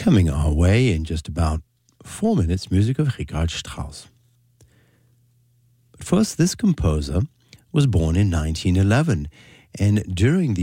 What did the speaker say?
Coming our way in just about 4 minutes, music of Richard Strauss. But first, this composer was born in 1911, and during the